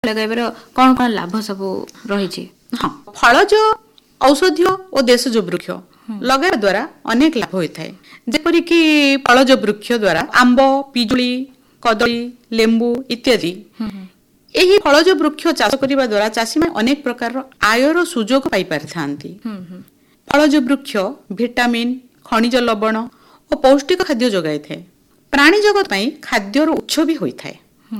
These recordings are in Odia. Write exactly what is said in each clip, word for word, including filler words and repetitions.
ଲଗାଇବାର କ'ଣ କ'ଣ ଲାଭ ସବୁ ରହିଛି? ହଁ, ଫଳଜ ଔଷଧୀୟ ଓ ଦେଶଜ ବୃକ୍ଷ ଲଗାଇବା ଦ୍ୱାରା ଅନେକ ଲାଭ ହୋଇଥାଏ। ଯେପରିକି ଫଳଜ ବୃକ୍ଷ ଦ୍ୱାରା ଆମ୍ବ, ପିଜୁଳି, କଦଳୀ, ଲେମ୍ବୁ ଇତ୍ୟାଦି। ଏହି ଫଳଜ ବୃକ୍ଷ ଚାଷ କରିବା ଦ୍ୱାରା ଚାଷୀମାନେ ଅନେକ ପ୍ରକାରର ଆୟର ସୁଯୋଗ ପାଇପାରିଥାନ୍ତି। ଫଳଜ ବୃକ୍ଷ ଭିଟାମିନ, ଖଣିଜ ଲବଣ ଓ ପୌଷ୍ଟିକ ଖାଦ୍ୟ ଯୋଗାଇଥାଏ। ପ୍ରାଣୀ ଜଗତ ପାଇଁ ଖାଦ୍ୟର ଉତ୍ସ ବି ହୋଇଥାଏ।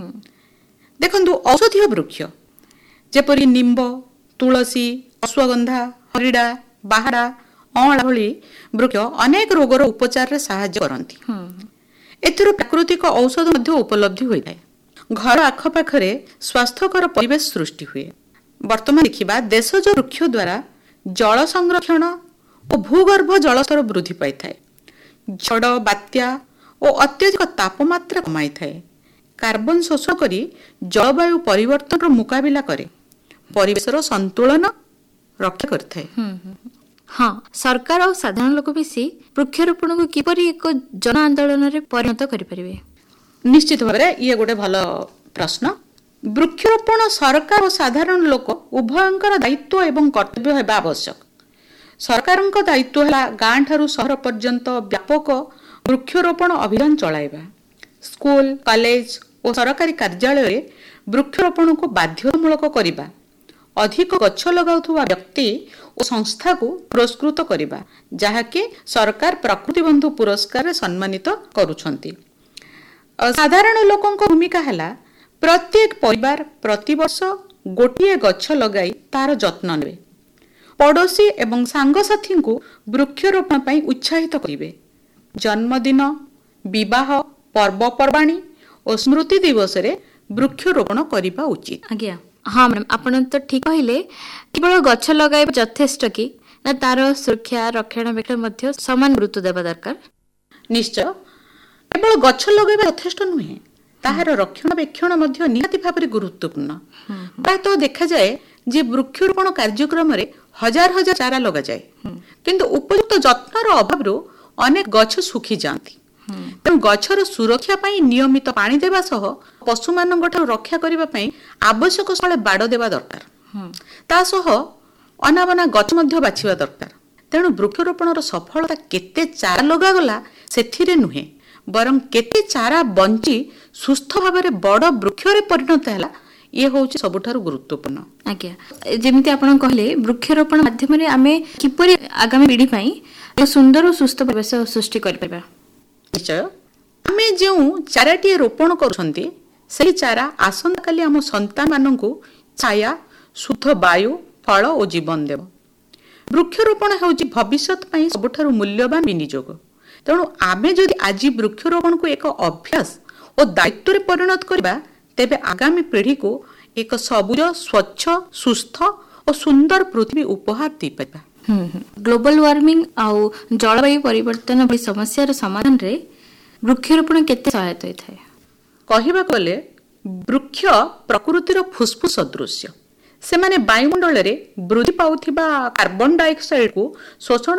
ଦେଖନ୍ତୁ, ଔଷଧୀୟ ବୃକ୍ଷ ଯେପରି ନିମ୍ବ, ତୁଳସୀ, ଅଶ୍ୱଗନ୍ଧା, ହରିଡ଼ା, ବାହାଡ଼ା, ଅଁଳା ଭଳି ବୃକ୍ଷ ଅନେକ ରୋଗର ଉପଚାରରେ ସାହାଯ୍ୟ କରନ୍ତି। ଏଥିରୁ ପ୍ରାକୃତିକ ଔଷଧ ମଧ୍ୟ ଉପଲବ୍ଧି ହୋଇଥାଏ। ଘର ଆଖପାଖରେ ସ୍ୱାସ୍ଥ୍ୟକର ପରିବେଶ ସୃଷ୍ଟି ହୁଏ। ବର୍ତ୍ତମାନ ଦେଖିବା, ଦେଶଜ ବୃକ୍ଷ ଦ୍ୱାରା ଜଳ ସଂରକ୍ଷଣ ଓ ଭୂଗର୍ଭ ଜଳସ୍ତର ବୃଦ୍ଧି ପାଇଥାଏ। ଝଡ଼, ବାତ୍ୟା ଓ ଅତ୍ୟଧିକ ତାପମାତ୍ରା କମାଇଥାଏ। କାର୍ବନ ଶୋଷଣ କରି ଜଳବାୟୁ ପରିବର୍ତ୍ତନର ମୁକାବିଲା କରେ। ପରିବେଶର ସନ୍ତୁଳନ ରକ୍ଷା କରିଥାଏ। ହଁ, ସରକାର ଆଉ ସାଧାରଣ ଲୋକ ମିଶି ବୃକ୍ଷରୋପଣକୁ କିପରି ଏକ ଜନ ଆନ୍ଦୋଳନରେ ପରିଣତ କରିପାରିବେ? ନିଶ୍ଚିତ ଭାବରେ ଇଏ ଗୋଟେ ଭଲ ପ୍ରଶ୍ନ। ବୃକ୍ଷରୋପଣ ସରକାର ଓ ସାଧାରଣ ଲୋକ ଉଭୟଙ୍କର ଦାୟିତ୍ୱ ଏବଂ କର୍ତ୍ତବ୍ୟ ହେବା ଆବଶ୍ୟକ। ସରକାରଙ୍କ ଦାୟିତ୍ୱ ହେଲା ଗାଁ ଠାରୁ ସହର ପର୍ଯ୍ୟନ୍ତ ବ୍ୟାପକ ବୃକ୍ଷରୋପଣ ଅଭିଯାନ ଚଳାଇବା। ସ୍କୁଲ, କଲେଜ ଓ ସରକାରୀ କାର୍ଯ୍ୟାଳୟରେ ବୃକ୍ଷରୋପଣକୁ ବାଧ୍ୟତାମୂଳକ କରିବା। ଅଧିକ ଗଛ ଲଗାଉଥିବା ବ୍ୟକ୍ତି ଓ ସଂସ୍ଥାକୁ ପୁରସ୍କୃତ କରିବା, ଯାହାକି ସରକାର ପ୍ରକୃତି ବନ୍ଧୁ ପୁରସ୍କାରରେ ସମ୍ମାନିତ କରୁଛନ୍ତି। ସାଧାରଣ ଲୋକଙ୍କ ଭୂମିକା ହେଲା ପ୍ରତ୍ୟେକ ପରିବାର ପ୍ରତିବର୍ଷ ଗୋଟିଏ ଗଛ ଲଗାଇ ତାର ଯତ୍ନ ନେବେ। ପଡ଼ୋଶୀ ଏବଂ ସାଙ୍ଗସାଥୀଙ୍କୁ ବୃକ୍ଷରୋପଣ ପାଇଁ ଉତ୍ସାହିତ କରିବେ। ଜନ୍ମଦିନ, ବିବାହ, ପର୍ବପର୍ବାଣୀ ଓ ସ୍ମୃତି ଦିବସରେ ବୃକ୍ଷରୋପଣ କରିବା ଉଚିତ। ଆଜ୍ଞା, ହଁ ମ୍ୟାଡ଼ାମ, ଆପଣ ତ ଠିକ କହିଲେ। କେବଳ ଗଛ ଲଗାଇବା ଯଥେଷ୍ଟ କି ନା ତାର ସୁରକ୍ଷା, ରକ୍ଷଣାବେକ୍ଷଣ ମଧ୍ୟ ସମାନ ଗୁରୁତ୍ୱ ଦେବା ଦରକାର? ନିଶ୍ଚୟ, କେବଳ ଗଛ ଲଗାଇବା ଯଥେଷ୍ଟ ନୁହେଁ, ତାହାର ରକ୍ଷଣାବେକ୍ଷଣ ମଧ୍ୟ ନିହାତି ଭାବରେ ଗୁରୁତ୍ୱପୂର୍ଣ୍ଣ। ପ୍ରାୟତଃ ଦେଖାଯାଏ ଯେ ବୃକ୍ଷରୋପଣ କାର୍ଯ୍ୟକ୍ରମରେ ହଜାର ହଜାର ଚାରା ଲଗାଯାଏ, କିନ୍ତୁ ଉପଯୁକ୍ତ ଯତ୍ନର ଅଭାବରୁ ଅନେକ ଗଛ ଶୁଖିଯାଆନ୍ତି। ତେଣୁ ଗଛର ସୁରକ୍ଷା ପାଇଁ ନିୟମିତ ପାଣି ଦେବା ସହ ପଶୁମାନଙ୍କ ଠାରୁ ରକ୍ଷା କରିବା ପାଇଁ ଆବଶ୍ୟକ ସ୍ଥଳେ ବାଡ଼ ଦେବା ଦରକାର। ତା ସହ ଅନାବନା ଗଛ ମଧ୍ୟ ବାଛିବା ଦରକାର। ତେଣୁ ବୃକ୍ଷରୋପଣର ସଫଳତା କେତେ ଚାରା ଲଗାଗଲା ସେଥିରେ ନୁହେଁ, ବରଂ କେତେ ଚାରା ବଞ୍ଚି ସୁସ୍ଥ ଭାବରେ ବଡ଼ ବୃକ୍ଷରେ ପରିଣତ ହେଲା, ଇଏ ହେଉଛି ସବୁଠାରୁ ଗୁରୁତ୍ୱପୂର୍ଣ୍ଣ। ଆଜ୍ଞା, ଯେମିତି ଆପଣ କହିଲେ, ବୃକ୍ଷରୋପଣ ମାଧ୍ୟମରେ ଆମେ କିପରି ଆଗାମୀ ପିଢ଼ି ପାଇଁ ଏକ ସୁନ୍ଦର ଓ ସୁସ୍ଥ ପରିବେଶ ସୃଷ୍ଟି କରିପାରିବା? ନିଶ୍ଚୟ, ଆମେ ଯେଉଁ ଚାରାଟିଏ ରୋପଣ କରୁଛନ୍ତି ସେହି ଚାରା ଆସନ୍ତାକାଲି ଆମ ସନ୍ତାନମାନଙ୍କୁ ଛାୟା, ଶୁଦ୍ଧ ବାୟୁ, ଫଳ ଓ ଜୀବନ ଦେବ। ବୃକ୍ଷରୋପଣ ହେଉଛି ଭବିଷ୍ୟତ ପାଇଁ ସବୁଠାରୁ ମୂଲ୍ୟବାନ ବିନିଯୋଗ। ତେଣୁ ଆମେ ଯଦି ଆଜି ବୃକ୍ଷରୋପଣକୁ ଏକ ଅଭ୍ୟାସ ଓ ଦାୟିତ୍ୱରେ ପରିଣତ କରିବା, ତେବେ ଆଗାମୀ ପିଢ଼ିକୁ ଏକ ସବୁଜ, ସ୍ୱଚ୍ଛ, ସୁସ୍ଥ ଓ ସୁନ୍ଦର ପୃଥିବୀ ଉପହାର ଦେଇପାରିବା। ଗ୍ଲୋବାଲ ୱାର୍ମିଂ ଆଉ ଜଳବାୟୁ ପରିବର୍ତ୍ତନ ଭଳି ସମସ୍ୟାର ସମାଧାନରେ ବୃକ୍ଷରୋପଣ କେତେ ସହାୟତା ହୋଇଥାଏ? କହିବାକୁ ଗଲେ ବୃକ୍ଷ ପ୍ରକୃତିର ଫୁସ୍ଫୁସ୍ ସଦୃଶ୍ୟ। ସେମାନେ ବାୟୁମଣ୍ଡଳରେ ବୃଦ୍ଧି ପାଉଥିବା କାର୍ବନ ଡାଇଅକ୍ସାଇଡକୁ ଶୋଷଣ